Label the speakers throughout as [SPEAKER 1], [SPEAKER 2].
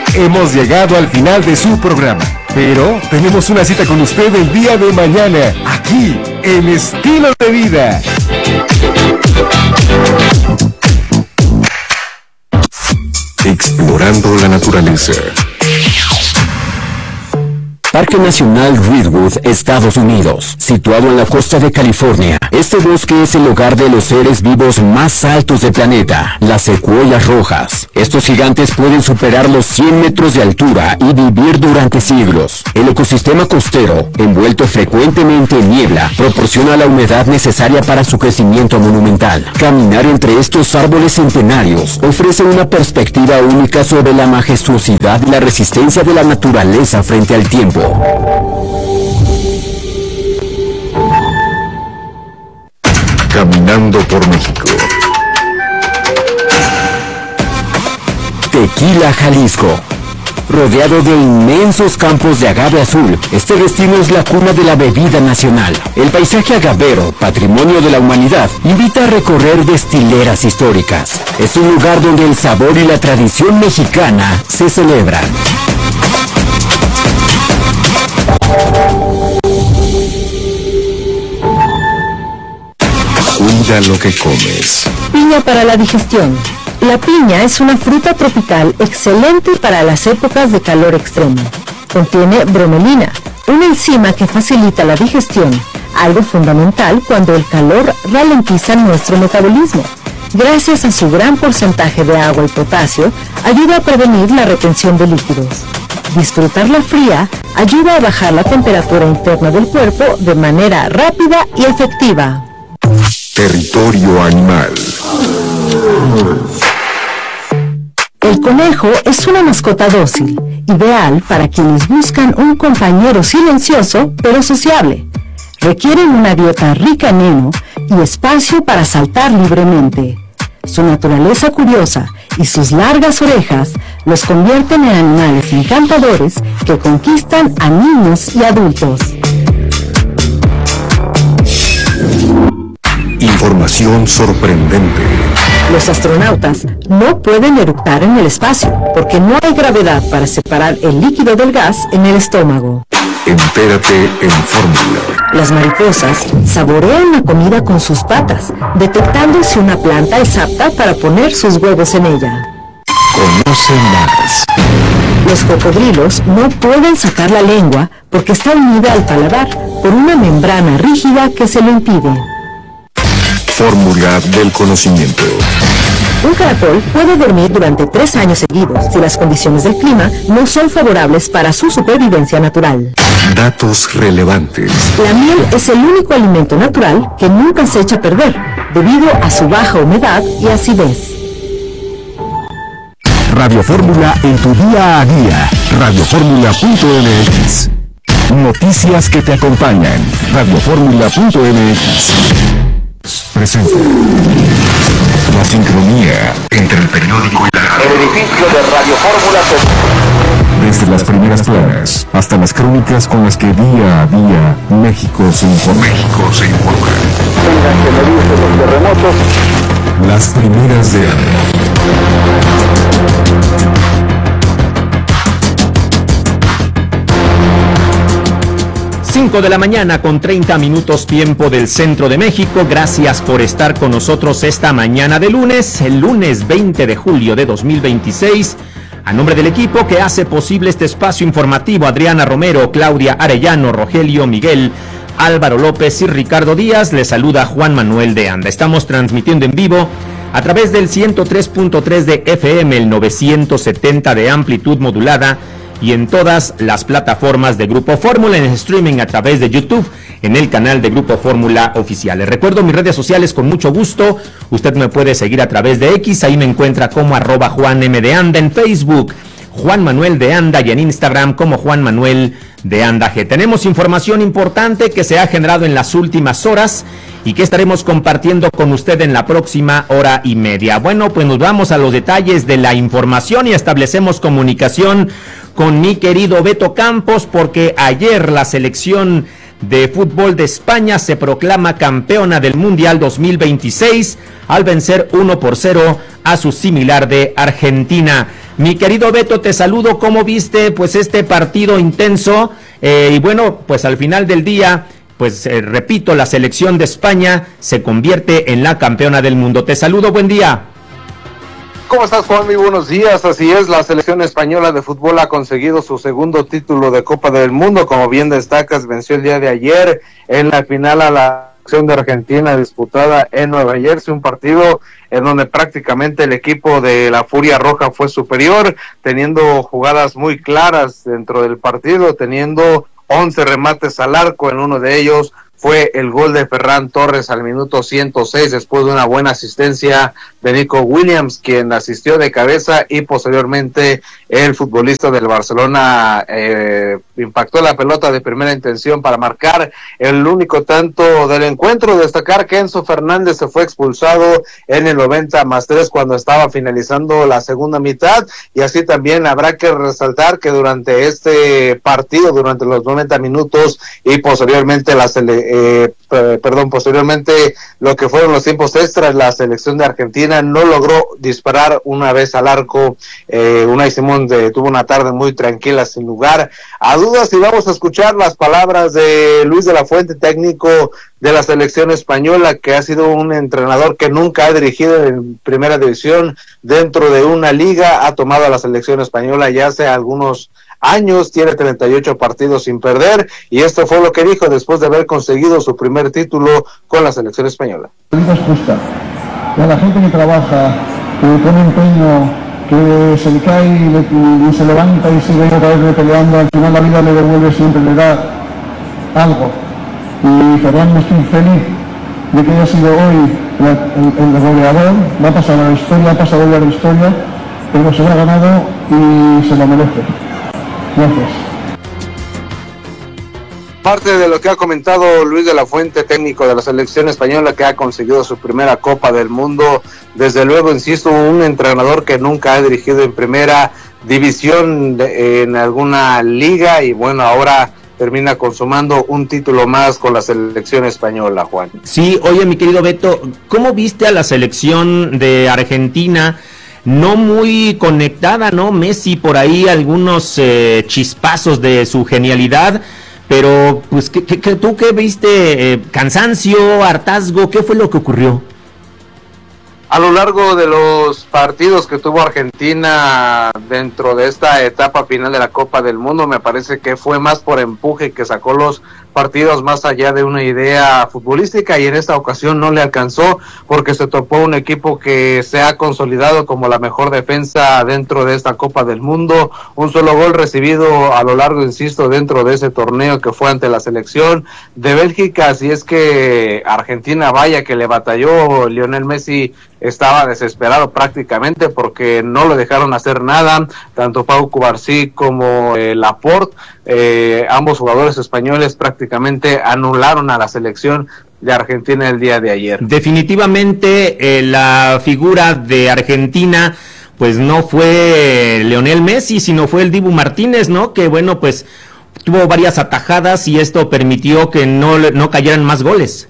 [SPEAKER 1] hemos llegado al final de su programa. Pero tenemos una cita con usted el día de mañana, aquí, en Estilo de Vida. Explorando la naturaleza.
[SPEAKER 2] Parque Nacional Redwood, Estados Unidos, situado en la costa de California. Este bosque es el hogar de los seres vivos más altos del planeta, las secuoyas rojas. Estos gigantes pueden superar los 100 metros de altura y vivir durante siglos. El ecosistema costero, envuelto frecuentemente en niebla, proporciona la humedad necesaria para su crecimiento monumental. Caminar entre estos árboles centenarios ofrece una perspectiva única sobre la majestuosidad y la resistencia de la naturaleza frente al tiempo.
[SPEAKER 1] Caminando por México.
[SPEAKER 2] Tequila, Jalisco. Rodeado de inmensos campos de agave azul, este destino es la cuna de la bebida nacional. El paisaje agavero, patrimonio de la humanidad, invita a recorrer destileras históricas. Es un lugar donde el sabor y la tradición mexicana se celebran.
[SPEAKER 1] Cuida lo que comes.
[SPEAKER 3] Piña para la digestión. La piña es una fruta tropical excelente para las épocas de calor extremo. Contiene bromelina, una enzima que facilita la digestión, algo fundamental cuando el calor ralentiza nuestro metabolismo. Gracias a su gran porcentaje de agua y potasio, ayuda a prevenir la retención de líquidos. Disfrutarla fría ayuda a bajar la temperatura interna del cuerpo de manera rápida y efectiva.
[SPEAKER 1] Territorio animal.
[SPEAKER 3] El conejo es una mascota dócil, ideal para quienes buscan un compañero silencioso pero sociable. Requieren una dieta rica en heno y espacio para saltar libremente. Su naturaleza curiosa y sus largas orejas los convierten en animales encantadores que conquistan a niños y adultos.
[SPEAKER 1] Información sorprendente.
[SPEAKER 3] Los astronautas no pueden eructar en el espacio porque no hay gravedad para separar el líquido del gas en el estómago.
[SPEAKER 1] Entérate en Fórmula.
[SPEAKER 3] Las mariposas saborean la comida con sus patas, detectando si una planta es apta para poner sus huevos en ella.
[SPEAKER 1] Conoce más.
[SPEAKER 3] Los cocodrilos no pueden sacar la lengua porque está unida al paladar por una membrana rígida que se lo impide.
[SPEAKER 1] Fórmula del conocimiento.
[SPEAKER 3] Un caracol puede dormir durante 3 años seguidos si las condiciones del clima no son favorables para su supervivencia natural.
[SPEAKER 1] Datos relevantes.
[SPEAKER 3] La miel es el único alimento natural que nunca se echa a perder, debido a su baja humedad y acidez.
[SPEAKER 1] Radio Fórmula en tu día a día. Radioformula.mx. Noticias que te acompañan. Radioformula.mx. Presenta la sincronía entre el periódico y la radio.
[SPEAKER 4] El edificio de Radio Fórmula.
[SPEAKER 1] Desde las primeras planas hasta las crónicas con las que día a día México se informa.
[SPEAKER 4] Tengan que medirse los terremotos.
[SPEAKER 1] Las primeras de año.
[SPEAKER 5] 5 de la mañana con 30 minutos tiempo del centro de México. Gracias por estar con nosotros esta mañana de lunes, el lunes 20 de julio de 2026. A nombre del equipo que hace posible este espacio informativo, Adriana Romero, Claudia Arellano, Rogelio Miguel, Álvaro López y Ricardo Díaz, les saluda Juan Manuel de Anda. Estamos transmitiendo en vivo a través del 103.3 de FM, el 970 de amplitud modulada y en todas las plataformas de Grupo Fórmula, en streaming a través de YouTube, en el canal de Grupo Fórmula Oficial. Les recuerdo mis redes sociales con mucho gusto. Usted me puede seguir a través de X, ahí me encuentra como @JuanM de Anda, en Facebook Juan Manuel de Anda y en Instagram como Juan Manuel de Anda G. Tenemos información importante que se ha generado en las últimas horas y que estaremos compartiendo con usted en la próxima hora y media. Bueno, pues nos vamos a los detalles de la información y establecemos comunicación con mi querido Beto Campos, porque ayer la selección de fútbol de España se proclama campeona del Mundial 2026 al vencer 1-0 a su similar de Argentina. Mi querido Beto, te saludo. ¿Cómo viste pues este partido intenso? Y bueno, pues al final del día, pues repito, la selección de España se convierte en la campeona del mundo. Te saludo, buen día.
[SPEAKER 6] ¿Cómo estás, Juan? Muy buenos días. Así es, la selección española de fútbol ha conseguido su segundo título de Copa del Mundo. Como bien destacas, venció el día de ayer en la final a la selección de Argentina disputada en Nueva Jersey, un partido en donde prácticamente el equipo de la Furia Roja fue superior, teniendo jugadas muy claras dentro del partido, teniendo 11 remates al arco. En uno de ellos fue el gol de Ferran Torres al minuto 106, después de una buena asistencia de Nico Williams, quien asistió de cabeza, y posteriormente el futbolista del Barcelona impactó la pelota de primera intención para marcar el único tanto del encuentro. Destacar que Enzo Fernández se fue expulsado en el 90+3 cuando estaba finalizando la segunda mitad, y así también habrá que resaltar que durante este partido, durante los 90 minutos y posteriormente posteriormente lo que fueron los tiempos extras, la selección de Argentina no logró disparar una vez al arco. Unai Simón tuvo una tarde muy tranquila, sin lugar a dudas, y vamos a escuchar las palabras de Luis de la Fuente, técnico de la selección española, que ha sido un entrenador que nunca ha dirigido en primera división dentro de una liga, ha tomado a la selección española ya hace algunos años, tiene 38 partidos sin perder, y esto fue lo que dijo después de haber conseguido su primer título con la selección española.
[SPEAKER 7] La vida es justa, y a la gente que trabaja, que pone empeño, que se le cae y se levanta y sigue otra vez peleando, al final la vida le devuelve siempre, le da algo. Y Ferran, estoy feliz de que haya sido hoy el goleador, va a pasar a la historia, ha pasado hoy a la historia, pero se lo ha ganado y se lo merece. Gracias.
[SPEAKER 6] Parte de lo que ha comentado Luis de la Fuente, técnico de la selección española, que ha conseguido su primera Copa del Mundo. Desde luego, insisto, un entrenador que nunca ha dirigido en primera división en alguna liga, y bueno, ahora termina consumando un título más con la selección española, Juan.
[SPEAKER 5] Sí, oye, mi querido Beto, ¿cómo viste a la selección de Argentina? No muy conectada, ¿no? Messi por ahí, algunos chispazos de su genialidad, pero pues ¿tú qué viste? ¿Cansancio, hartazgo? ¿Qué fue lo que ocurrió?
[SPEAKER 6] A lo largo de los partidos que tuvo Argentina dentro de esta etapa final de la Copa del Mundo, me parece que fue más por empuje que sacó los partidos más allá de una idea futbolística, y en esta ocasión no le alcanzó porque se topó un equipo que se ha consolidado como la mejor defensa dentro de esta Copa del Mundo. Un solo gol recibido a lo largo, insisto, dentro de ese torneo, que fue ante la selección de Bélgica. Así es que Argentina, vaya que le batalló. Lionel Messi estaba desesperado prácticamente porque no lo dejaron hacer nada, tanto Pau Cubarsí como Laporte, ambos jugadores españoles prácticamente anularon a la selección de Argentina el día de ayer.
[SPEAKER 5] Definitivamente la figura de Argentina pues no fue Lionel Messi, sino fue el Dibu Martínez, ¿no? Que bueno, pues tuvo varias atajadas y esto permitió que no cayeran más goles.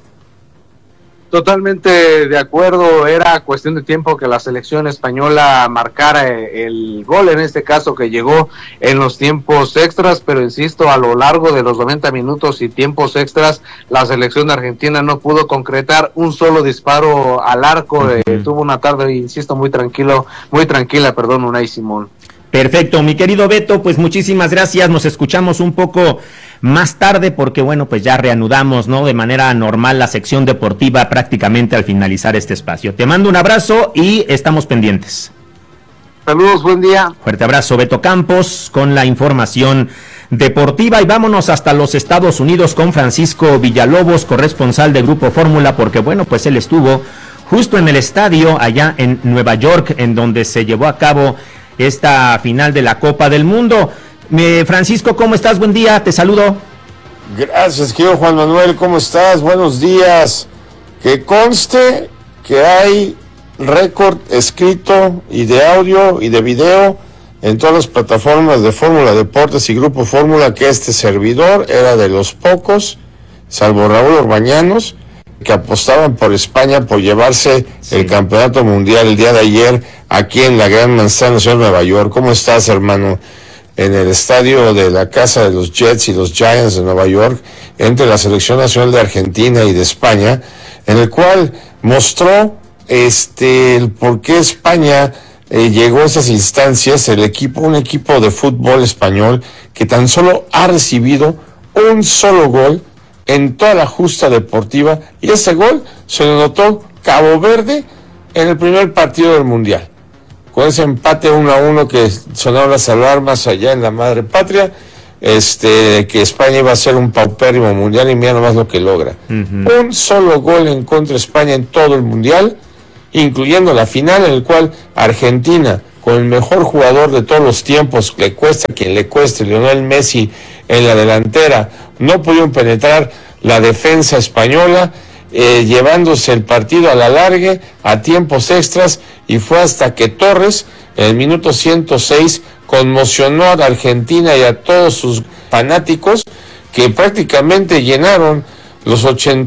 [SPEAKER 6] Totalmente de acuerdo, era cuestión de tiempo que la selección española marcara el gol, en este caso que llegó en los tiempos extras, pero insisto, a lo largo de los 90 minutos y tiempos extras, la selección de Argentina no pudo concretar un solo disparo al arco. Tuvo una tarde, insisto, muy tranquila, Unai Simón.
[SPEAKER 5] Perfecto, mi querido Beto, pues muchísimas gracias, nos escuchamos un poco más tarde porque bueno, pues ya reanudamos, ¿no? De manera normal la sección deportiva prácticamente al finalizar este espacio. Te mando un abrazo y estamos pendientes.
[SPEAKER 6] Saludos, buen día.
[SPEAKER 5] Fuerte abrazo, Beto Campos, con la información deportiva, y vámonos hasta los Estados Unidos con Francisco Villalobos, corresponsal de Grupo Fórmula, porque bueno, pues él estuvo justo en el estadio allá en Nueva York, en donde se llevó a cabo esta final de la Copa del Mundo. Francisco, ¿cómo estás? Buen día, te saludo.
[SPEAKER 8] Gracias, querido Juan Manuel, ¿cómo estás? Buenos días. Que conste que hay récord escrito y de audio y de video en todas las plataformas de Fórmula Deportes y Grupo Fórmula, que este servidor era de los pocos, salvo Raúl Orbañanos, que apostaban por España por llevarse el campeonato mundial el día de ayer aquí en la Gran Manzana, ciudad de Nueva York. ¿Cómo estás, hermano? En el estadio de la casa de los Jets y los Giants de Nueva York, entre la Selección Nacional de Argentina y de España, en el cual mostró el por qué España llegó a esas instancias, un equipo de fútbol español que tan solo ha recibido un solo gol en toda la justa deportiva, y ese gol se lo anotó Cabo Verde en el primer partido del Mundial. Con ese empate 1-1 que sonaron las alarmas allá en la madre patria, que España iba a ser un paupérrimo mundial, y mira nomás lo que logra. Un solo gol en contra de España en todo el Mundial, incluyendo la final, en el cual Argentina, con el mejor jugador de todos los tiempos, le cuesta a quien le cueste, Lionel Messi en la delantera, no pudieron penetrar la defensa española, llevándose el partido a la largue, a tiempos extras, y fue hasta que Torres, en el minuto 106, conmocionó a la Argentina y a todos sus fanáticos, que prácticamente llenaron los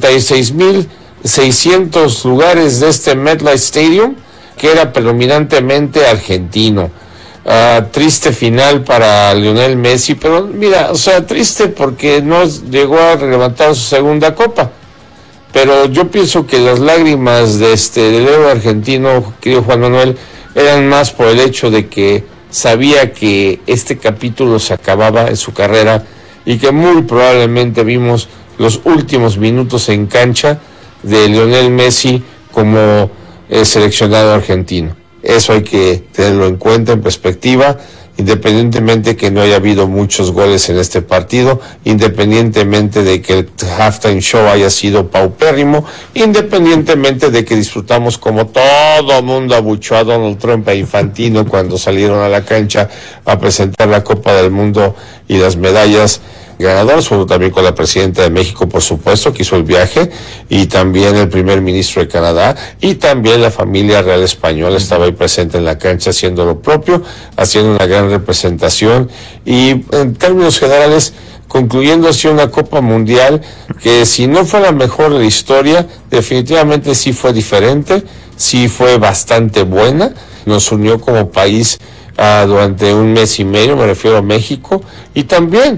[SPEAKER 8] 86,600 lugares de MetLife Stadium, que era predominantemente argentino. Triste final para Lionel Messi, pero mira, triste porque no llegó a levantar su segunda copa. Pero yo pienso que las lágrimas del héroe argentino, querido Juan Manuel, eran más por el hecho de que sabía que este capítulo se acababa en su carrera, y que muy probablemente vimos los últimos minutos en cancha de Lionel Messi como seleccionado argentino. Eso hay que tenerlo en cuenta, en perspectiva, independientemente que no haya habido muchos goles en este partido, independientemente de que el halftime show haya sido paupérrimo, independientemente de que disfrutamos como todo mundo abuchó a Donald Trump e Infantino cuando salieron a la cancha a presentar la Copa del Mundo y las medallas ganadoras, junto también con la presidenta de México, por supuesto, que hizo el viaje, y también el primer ministro de Canadá, y también la familia real española estaba ahí presente en la cancha haciendo lo propio, haciendo una gran representación, y en términos generales concluyendo así una Copa Mundial que, si no fue la mejor de la historia, definitivamente sí fue diferente, sí fue bastante buena, nos unió como país durante un mes y medio, me refiero a México, y también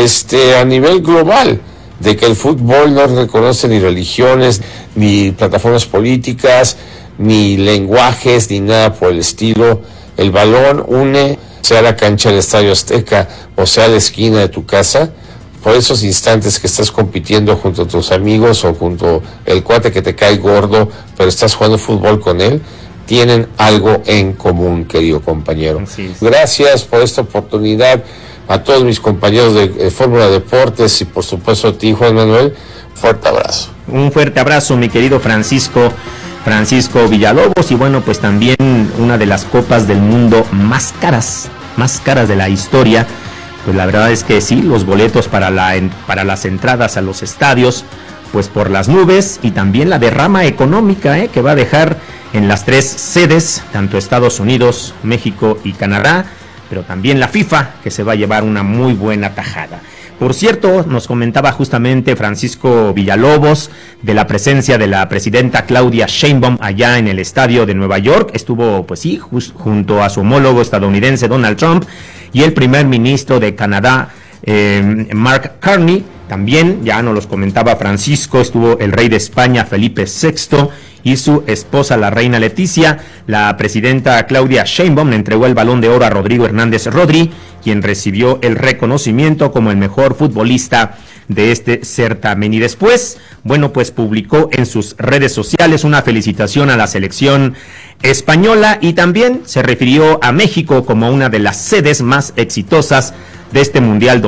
[SPEAKER 8] a nivel global, de que el fútbol no reconoce ni religiones, ni plataformas políticas, ni lenguajes, ni nada por el estilo. El balón une, sea la cancha del Estadio Azteca o sea la esquina de tu casa, por esos instantes que estás compitiendo junto a tus amigos o junto el cuate que te cae gordo, pero estás jugando fútbol con él, tienen algo en común, querido compañero. Sí. Gracias por esta oportunidad. A todos mis compañeros de Fórmula Deportes y por supuesto a ti, Juan Manuel, fuerte abrazo.
[SPEAKER 5] Un fuerte abrazo, mi querido Francisco Villalobos, y bueno, pues también una de las copas del mundo más caras de la historia. Pues la verdad es que sí, los boletos para las entradas a los estadios, pues por las nubes, y también la derrama económica que va a dejar en las 3 sedes, tanto Estados Unidos, México y Canadá, pero también la FIFA, que se va a llevar una muy buena tajada. Por cierto, nos comentaba justamente Francisco Villalobos de la presencia de la presidenta Claudia Sheinbaum allá en el estadio de Nueva York. Estuvo, pues sí, junto a su homólogo estadounidense Donald Trump y el primer ministro de Canadá, Mark Carney. También, ya nos los comentaba Francisco, estuvo el rey de España, Felipe VI, y su esposa, la reina Leticia. La presidenta Claudia Sheinbaum le entregó el Balón de Oro a Rodrigo Hernández Rodri, quien recibió el reconocimiento como el mejor futbolista de este certamen. Y después, bueno, pues publicó en sus redes sociales una felicitación a la selección española, y también se refirió a México como una de las sedes más exitosas de este Mundial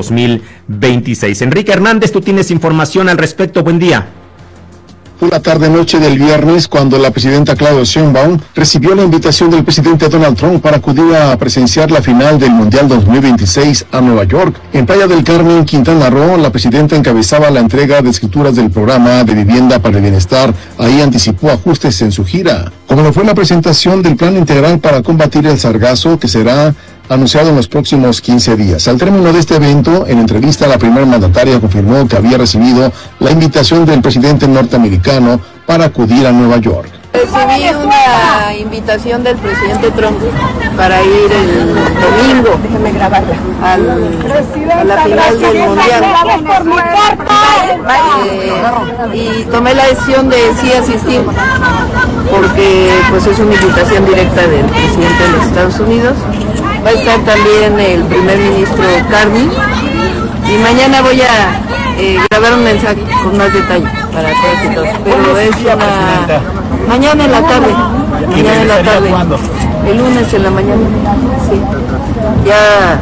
[SPEAKER 5] 2026. Enrique Hernández, tú tienes información al respecto. Buen día.
[SPEAKER 9] Fue la tarde-noche del viernes cuando la presidenta Claudia Sheinbaum recibió la invitación del presidente Donald Trump para acudir a presenciar la final del Mundial 2026 a Nueva York. En Playa del Carmen, Quintana Roo, la presidenta encabezaba la entrega de escrituras del programa de vivienda para el bienestar. Ahí anticipó ajustes en su gira, como lo fue la presentación del plan integral para combatir el sargazo, que será anunciado en los próximos 15 días. Al término de este evento, en entrevista, la primera mandataria confirmó que había recibido la invitación del presidente norteamericano para acudir a Nueva York.
[SPEAKER 10] Recibí una invitación del presidente Trump para ir el domingo a la final del Mundial. Y tomé la decisión de sí asistir, porque pues es una invitación directa del presidente de los Estados Unidos. Va a estar también el primer ministro Carney, y mañana voy a grabar un mensaje con más detalle para todos y todos. Pero es mañana en la tarde. El lunes en la mañana. Sí. Ya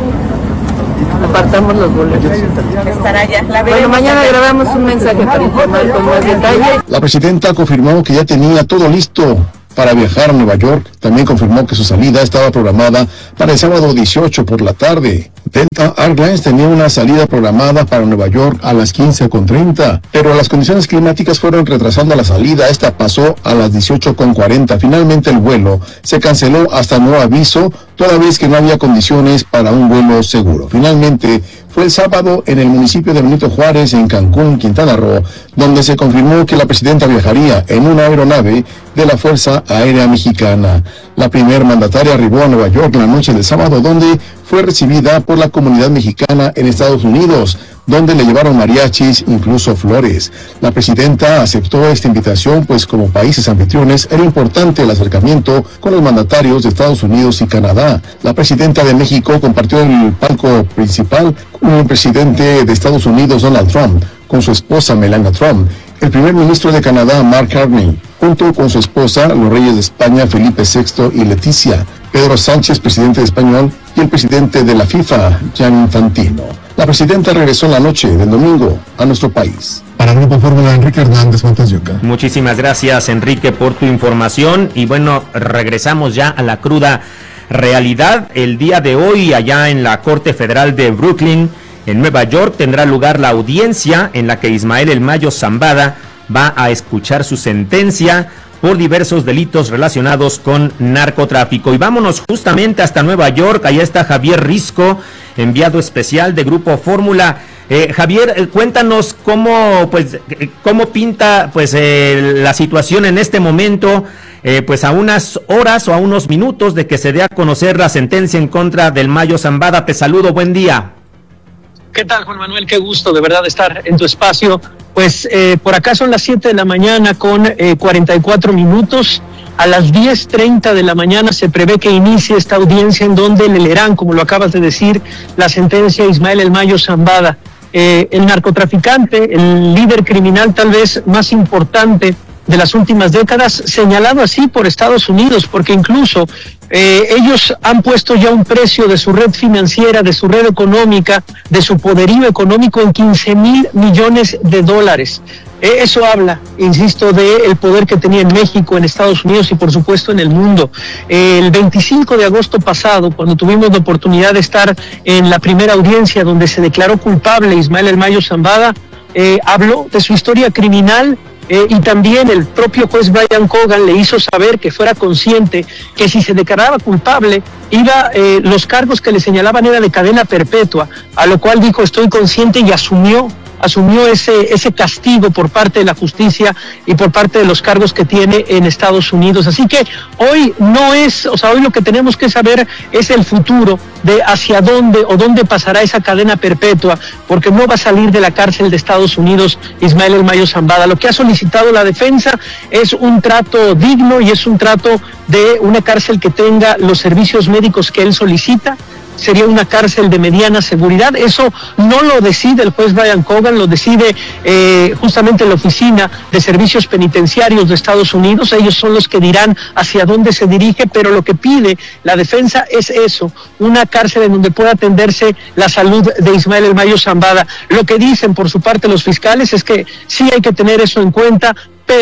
[SPEAKER 10] apartamos los boletos. Estará ya. Bueno, mañana grabamos un mensaje para informar con más detalle.
[SPEAKER 9] La presidenta confirmó que ya tenía todo listo para viajar a Nueva York. También confirmó que su salida estaba programada para el sábado 18 por la tarde. Delta Airlines tenía una salida programada para Nueva York a las 15:30, pero las condiciones climáticas fueron retrasando la salida. Esta pasó a las 18:40. Finalmente el vuelo se canceló hasta nuevo aviso, toda vez que no había condiciones para un vuelo seguro. Finalmente fue el sábado en el municipio de Benito Juárez, en Cancún, Quintana Roo, donde se confirmó que la presidenta viajaría en una aeronave de la Fuerza Aérea Mexicana. La primer mandataria arribó a Nueva York la noche del sábado, donde fue recibida por la comunidad mexicana en Estados Unidos, donde le llevaron mariachis, incluso flores. La presidenta aceptó esta invitación, pues como países anfitriones era importante el acercamiento con los mandatarios de Estados Unidos y Canadá. La presidenta de México compartió el palco principal con el presidente de Estados Unidos, Donald Trump, con su esposa Melania Trump, el primer ministro de Canadá, Mark Carney, junto con su esposa, los reyes de España, Felipe VI y Leticia, Pedro Sánchez, presidente español, y el presidente de la FIFA, Gianni Infantino. La presidenta regresó en la noche del domingo a nuestro país.
[SPEAKER 11] Para Grupo Fórmula, Enrique Hernández Montes de Oca.
[SPEAKER 5] Muchísimas gracias, Enrique, por tu información. Y bueno, regresamos ya a la cruda realidad. El día de hoy, allá en la Corte Federal de Brooklyn, en Nueva York, tendrá lugar la audiencia en la que Ismael El Mayo Zambada va a escuchar su sentencia por diversos delitos relacionados con narcotráfico. Y vámonos justamente hasta Nueva York. Allá está Javier Risco, enviado especial de Grupo Fórmula. Javier, cuéntanos cómo pinta la situación en este momento, pues a unas horas o a unos minutos de que se dé a conocer la sentencia en contra del Mayo Zambada. Te saludo, buen día.
[SPEAKER 12] ¿Qué tal, Juan Manuel? Qué gusto de verdad estar en tu espacio. Pues por acá son las 7 de la mañana con 44 minutos. A las 10:30 de la mañana se prevé que inicie esta audiencia en donde le leerán, como lo acabas de decir, la sentencia a Ismael El Mayo Zambada. El narcotraficante, el líder criminal tal vez más importante de las últimas décadas, señalado así por Estados Unidos, porque incluso ellos han puesto ya un precio de su red financiera, de su red económica, de su poderío económico en $15,000 millones. Eso habla, insisto, del poder que tenía en México, en Estados Unidos y por supuesto en el mundo. El 25 de agosto pasado, cuando tuvimos la oportunidad de estar en la primera audiencia donde se declaró culpable Ismael El Mayo Zambada, habló de su historia criminal. Y también el propio juez Brian Cogan le hizo saber que fuera consciente que si se declaraba culpable, los cargos que le señalaban eran de cadena perpetua, a lo cual dijo estoy consciente y asumió ese castigo por parte de la justicia y por parte de los cargos que tiene en Estados Unidos. Así que hoy hoy lo que tenemos que saber es el futuro de hacia dónde o dónde pasará esa cadena perpetua, porque no va a salir de la cárcel de Estados Unidos Ismael El Mayo Zambada. Lo que ha solicitado la defensa es un trato digno y es un trato de una cárcel que tenga los servicios médicos que él solicita. Sería una cárcel de mediana seguridad. Eso no lo decide el juez Brian Cogan, lo decide justamente la Oficina de Servicios Penitenciarios de Estados Unidos. Ellos son los que dirán hacia dónde se dirige, pero lo que pide la defensa es eso, una cárcel en donde pueda atenderse la salud de Ismael El Mayo Zambada. Lo que dicen por su parte los fiscales es que sí hay que tener eso en cuenta, pero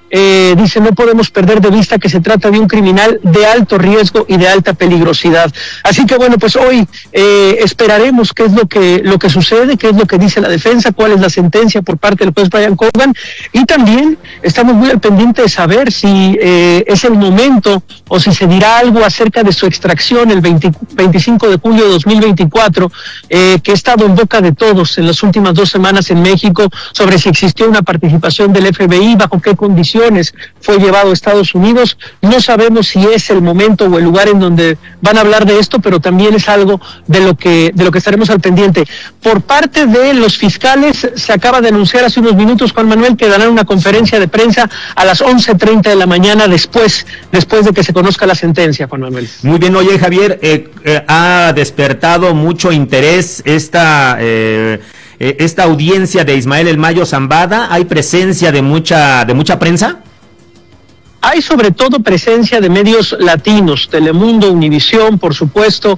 [SPEAKER 12] dice, no podemos perder de vista que se trata de un criminal de alto riesgo y de alta peligrosidad. Así que bueno, pues hoy esperaremos qué es lo que sucede, qué es lo que dice la defensa, cuál es la sentencia por parte del juez Brian Cogan, y también estamos muy al pendiente de saber si es el momento o si se dirá algo acerca de su extracción el 25 de julio de 2024, que ha estado en boca de todos en las últimas 2 semanas en México, sobre si existió una participación del FBI, bajo qué condiciones fue llevado a Estados Unidos. No sabemos si es el momento o el lugar en donde van a hablar de esto, pero también es algo de lo que estaremos al pendiente. Por parte de los fiscales, se acaba de anunciar hace unos minutos, Juan Manuel, que darán una conferencia de prensa a las 11:30 de la mañana después de que se conozca la sentencia, Juan Manuel.
[SPEAKER 5] Muy bien, oye Javier, ha despertado mucho interés esta audiencia de Ismael El Mayo Zambada. ¿Hay presencia de mucha prensa?
[SPEAKER 12] Hay sobre todo presencia de medios latinos, Telemundo, Univisión, por supuesto.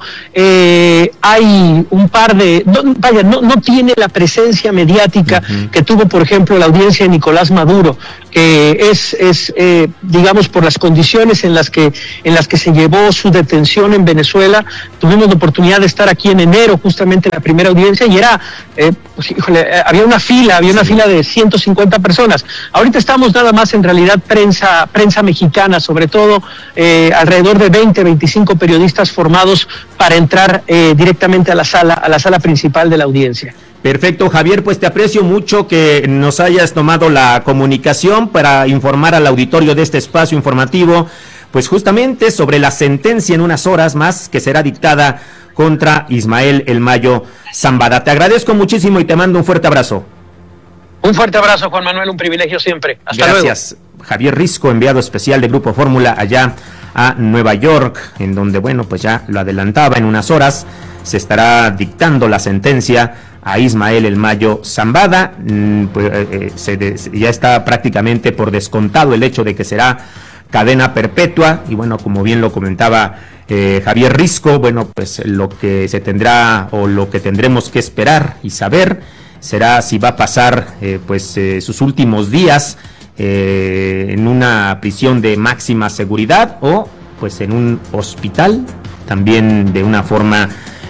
[SPEAKER 12] Hay un par de... No tiene la presencia mediática que tuvo, por ejemplo, la audiencia de Nicolás Maduro, que es digamos, por las condiciones en las que se llevó su detención en Venezuela. Tuvimos la oportunidad de estar aquí en enero, justamente en la primera audiencia, y era... había una fila de 150 personas. Ahorita estamos nada más, en realidad, prensa mexicana, sobre todo alrededor de 25 periodistas formados para entrar directamente a la sala principal de la audiencia.
[SPEAKER 5] Perfecto, Javier, pues te aprecio mucho que nos hayas tomado la comunicación para informar al auditorio de este espacio informativo, pues justamente sobre la sentencia en unas horas más que será dictada contra Ismael El Mayo Zambada. Te agradezco muchísimo y te mando un fuerte abrazo.
[SPEAKER 12] Un fuerte abrazo, Juan Manuel, un privilegio siempre. Hasta luego.
[SPEAKER 5] Gracias. Javier Risco, enviado especial de Grupo Fórmula allá a Nueva York, en donde, bueno, pues ya lo adelantaba, en unas horas se estará dictando la sentencia a Ismael El Mayo Zambada. Ya está prácticamente por descontado el hecho de que será cadena perpetua, y bueno, como bien lo comentaba Javier Risco, bueno, pues lo que se tendrá o lo que tendremos que esperar y saber será si va a pasar sus últimos días en una prisión de máxima seguridad o pues en un hospital, también de una forma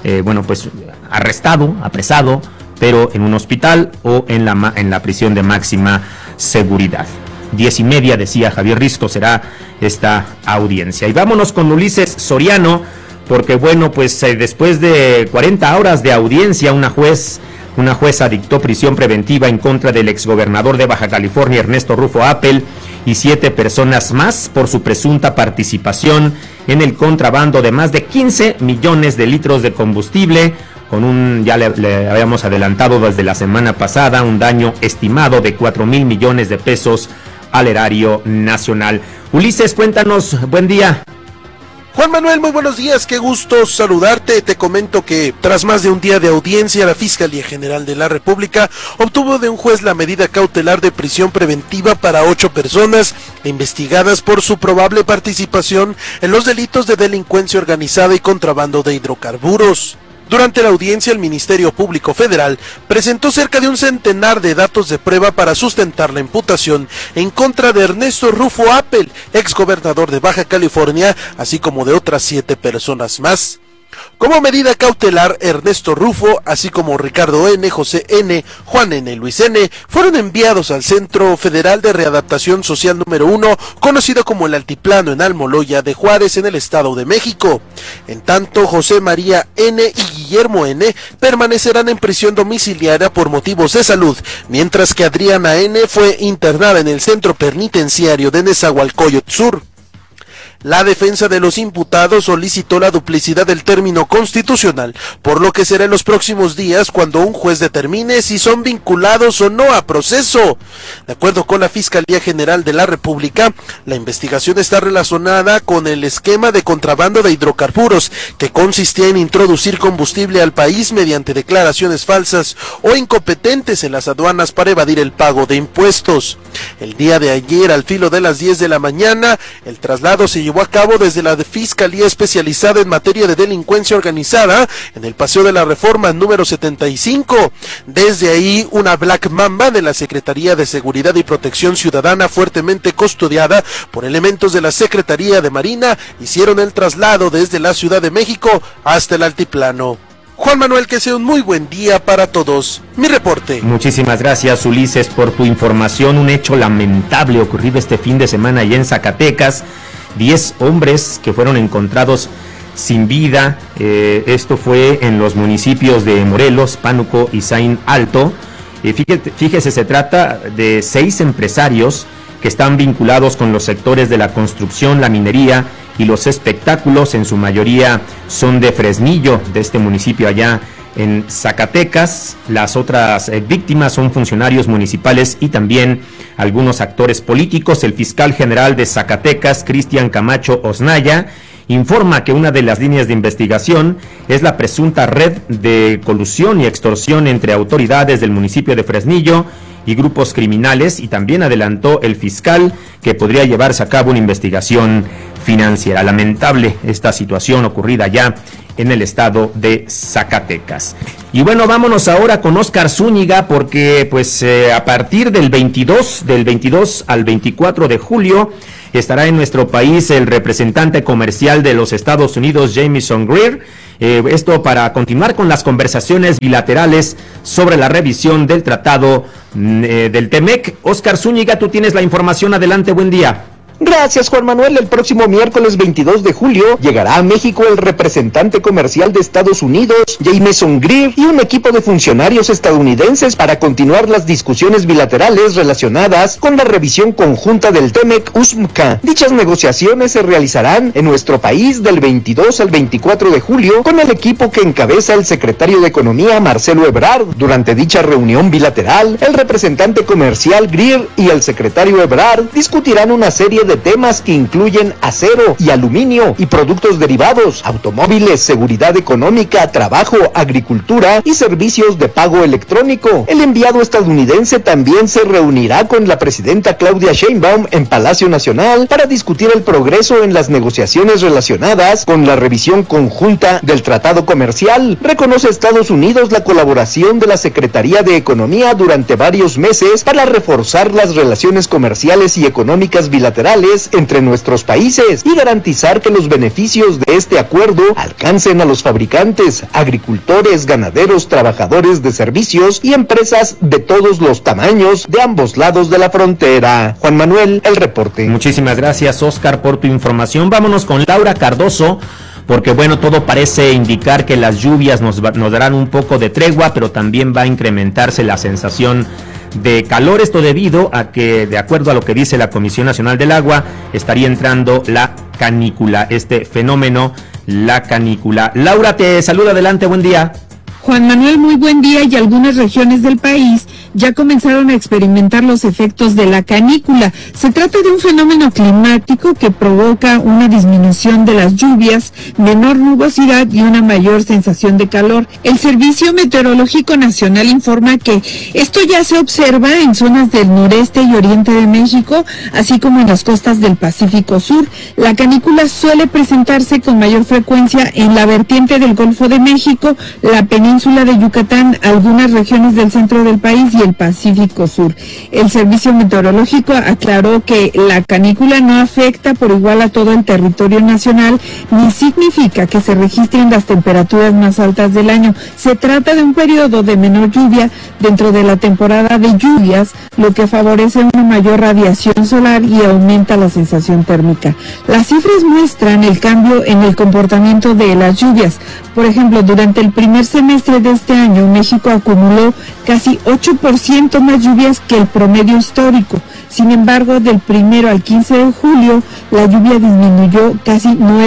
[SPEAKER 5] apresado, pero en un hospital o en la prisión de máxima seguridad. 10:30, decía Javier Risco, será esta audiencia. Y vámonos con Ulises Soriano, porque bueno, pues después de 40 horas de audiencia, una jueza dictó prisión preventiva en contra del exgobernador de Baja California, Ernesto Rufo Appel, y 7 personas más por su presunta participación en el contrabando de más de 15 millones de litros de combustible, con ya le habíamos adelantado desde la semana pasada, un daño estimado de 4,000 millones de pesos al erario nacional. Ulises, cuéntanos, buen día.
[SPEAKER 13] Juan Manuel, muy buenos días, qué gusto saludarte. Te comento que tras más de un día de audiencia, la Fiscalía General de la República obtuvo de un juez la medida cautelar de prisión preventiva para 8 personas investigadas por su probable participación en los delitos de delincuencia organizada y contrabando de hidrocarburos. Durante la audiencia, el Ministerio Público Federal presentó cerca de un centenar de datos de prueba para sustentar la imputación en contra de Ernesto Rufo Appel, exgobernador de Baja California, así como de otras 7 personas más. Como medida cautelar, Ernesto Rufo, así como Ricardo N., José N., Juan N., Luis N., fueron enviados al Centro Federal de Readaptación Social número 1, conocido como el Altiplano en Almoloya de Juárez, en el Estado de México. En tanto, José María N. y Guillermo N. permanecerán en prisión domiciliaria por motivos de salud, mientras que Adriana N. fue internada en el Centro Penitenciario de Nezahualcóyotl Sur. La defensa de los imputados solicitó la duplicidad del término constitucional, por lo que será en los próximos días cuando un juez determine si son vinculados o no a proceso. De acuerdo con la Fiscalía General de la República, la investigación está relacionada con el esquema de contrabando de hidrocarburos, que consistía en introducir combustible al país mediante declaraciones falsas o incompetentes en las aduanas para evadir el pago de impuestos. El día de ayer, al filo de las 10 de la mañana, el traslado se llevó llevó a cabo desde la Fiscalía Especializada en Materia de Delincuencia Organizada en el Paseo de la Reforma número 75. Desde ahí, una Black Mamba de la Secretaría de Seguridad y Protección Ciudadana, fuertemente custodiada por elementos de la Secretaría de Marina, hicieron el traslado desde la Ciudad de México hasta el altiplano. Juan Manuel, que sea un muy buen día para todos. Mi reporte.
[SPEAKER 5] Muchísimas gracias, Ulises, por tu información. Un hecho lamentable ocurrido este fin de semana allá en Zacatecas. 10 hombres que fueron encontrados sin vida. Esto fue en los municipios de Morelos, Pánuco y Zain Alto. Fíjese, se trata de 6 empresarios que están vinculados con los sectores de la construcción, la minería y los espectáculos. En su mayoría son de Fresnillo, de este municipio allá en Zacatecas. Las otras víctimas son funcionarios municipales y también algunos actores políticos. El fiscal general de Zacatecas, Cristian Camacho Osnaya, informa que una de las líneas de investigación es la presunta red de colusión y extorsión entre autoridades del municipio de Fresnillo y grupos criminales, y también adelantó el fiscal que podría llevarse a cabo una investigación financiera. Lamentable esta situación ocurrida ya en el estado de Zacatecas. Y bueno, vámonos ahora con Óscar Zúñiga, porque pues a partir del 22 al 24 de julio estará en nuestro país el representante comercial de los Estados Unidos, Jamieson Greer. Esto para continuar con las conversaciones bilaterales sobre la revisión del tratado del TEMEC. Óscar Zúñiga, tú tienes la información. Adelante, buen día.
[SPEAKER 14] Gracias, Juan Manuel. El próximo miércoles 22 de julio llegará a México el representante comercial de Estados Unidos, Jamieson Greer, y un equipo de funcionarios estadounidenses para continuar las discusiones bilaterales relacionadas con la revisión conjunta del TEMEC-USMCA. Dichas negociaciones se realizarán en nuestro país del 22 al 24 de julio con el equipo que encabeza el secretario de Economía, Marcelo Ebrard. Durante dicha reunión bilateral, el representante comercial Greer y el secretario Ebrard discutirán una serie de temas que incluyen acero y aluminio y productos derivados, automóviles, seguridad económica, trabajo, agricultura y servicios de pago electrónico. El enviado estadounidense también se reunirá con la presidenta Claudia Sheinbaum en Palacio Nacional para discutir el progreso en las negociaciones relacionadas con la revisión conjunta del tratado comercial. Reconoce Estados Unidos la colaboración de la Secretaría de Economía durante varios meses para reforzar las relaciones comerciales y económicas bilaterales entre nuestros países y garantizar que los beneficios de este acuerdo alcancen a los fabricantes, agricultores, ganaderos, trabajadores de servicios y empresas de todos los tamaños de ambos lados de la frontera. Juan Manuel, el reporte.
[SPEAKER 5] Muchísimas gracias, Óscar, por tu información. Vámonos con Laura Cardoso, porque bueno, todo parece indicar que las lluvias nos darán un poco de tregua, pero también va a incrementarse la sensación de calor. Esto debido a que, de acuerdo a lo que dice la Comisión Nacional del Agua, estaría entrando la canícula, este fenómeno, la canícula. Laura, te saluda, adelante, buen día.
[SPEAKER 15] Juan Manuel, muy buen día. Y algunas regiones del país ya comenzaron a experimentar los efectos de la canícula. Se trata de un fenómeno climático que provoca una disminución de las lluvias, menor nubosidad y una mayor sensación de calor. El Servicio Meteorológico Nacional informa que esto ya se observa en zonas del noreste y oriente de México, así como en las costas del Pacífico Sur. La canícula suele presentarse con mayor frecuencia en la vertiente del Golfo de México, la península de Yucatán, algunas regiones del centro del país y el Pacífico Sur. El Servicio Meteorológico aclaró que la canícula no afecta por igual a todo el territorio nacional, ni significa que se registren las temperaturas más altas del año. Se trata de un periodo de menor lluvia dentro de la temporada de lluvias, lo que favorece una mayor radiación solar y aumenta la sensación térmica. Las cifras muestran el cambio en el comportamiento de las lluvias. Por ejemplo, durante el primer semestre de este año, México acumuló casi 8% más lluvias que el promedio histórico. Sin embargo, del 1 al 15 de julio, la lluvia disminuyó casi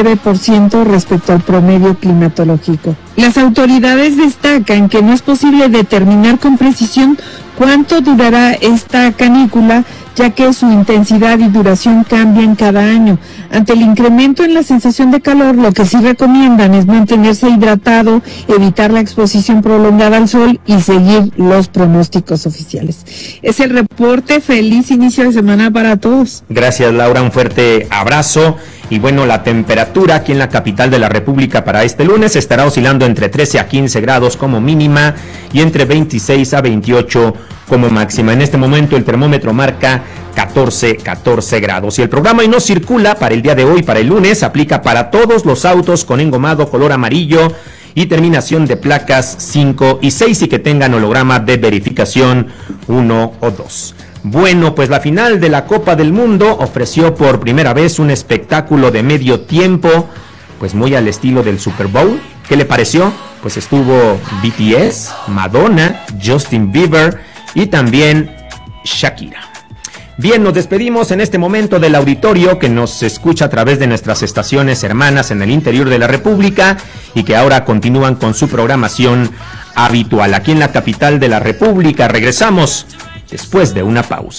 [SPEAKER 15] 9% respecto al promedio climatológico. Las autoridades destacan que no es posible determinar con precisión cuánto durará esta canícula, ya que su intensidad y duración cambian cada año. Ante el incremento en la sensación de calor, lo que sí recomiendan es mantenerse hidratado, evitar la exposición prolongada al sol y seguir los pronósticos oficiales. Es el reporte. Feliz inicio de semana para todos.
[SPEAKER 5] Gracias, Laura, un fuerte abrazo. Y bueno, la temperatura aquí en la capital de la República para este lunes estará oscilando entre 13 a 15 grados como mínima y entre 26 a 28 como máxima. En este momento el termómetro marca 14 grados. Y el programa Hoy No Circula para el día de hoy, para el lunes, aplica para todos los autos con engomado color amarillo y terminación de placas 5 y 6 y que tengan holograma de verificación 1 o 2. Bueno, pues la final de la Copa del Mundo ofreció por primera vez un espectáculo de medio tiempo, pues muy al estilo del Super Bowl. ¿Qué le pareció? Pues estuvo BTS, Madonna, Justin Bieber y también Shakira. Bien, nos despedimos en este momento del auditorio que nos escucha a través de nuestras estaciones hermanas en el interior de la República y que ahora continúan con su programación habitual. Aquí en la capital de la República regresamos después de una pausa.